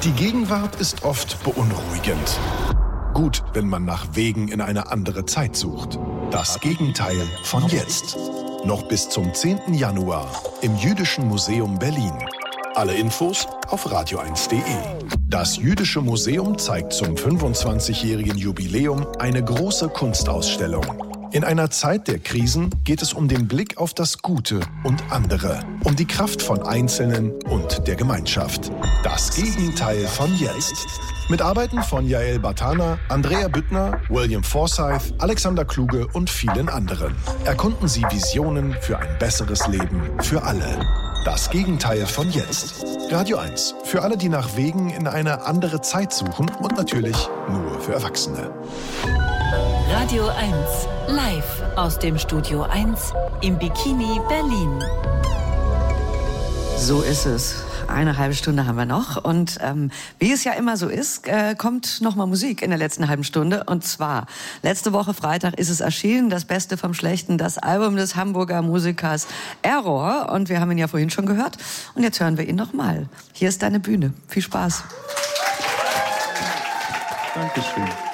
Die Gegenwart ist oft beunruhigend. Gut, wenn man nach Wegen in eine andere Zeit sucht. Das Gegenteil von jetzt. Noch bis zum 10. Januar im Jüdischen Museum Berlin. Alle Infos auf radio1.de. Das Jüdische Museum zeigt zum 25-jährigen Jubiläum eine große Kunstausstellung. In einer Zeit der Krisen geht es um den Blick auf das Gute und andere, um die Kraft von Einzelnen und der Gemeinschaft. Das Gegenteil von jetzt. Mit Arbeiten von Yael Bartana, Andrea Büttner, William Forsythe, Alexander Kluge und vielen anderen. Erkunden Sie Visionen für ein besseres Leben für alle. Das Gegenteil von jetzt. Radio 1. Für alle, die nach Wegen in eine andere Zeit suchen und natürlich nur für Erwachsene. Radio 1. Live aus dem Studio 1 im Bikini Berlin. So ist es. Eine halbe Stunde haben wir noch. Und wie es ja immer so ist, kommt nochmal Musik in der letzten halben Stunde. Und zwar, letzte Woche Freitag ist es erschienen, das Beste vom Schlechten, das Album des Hamburger Musikers Error. Und wir haben ihn ja vorhin schon gehört. Und jetzt hören wir ihn nochmal. Hier ist deine Bühne. Viel Spaß. Dankeschön.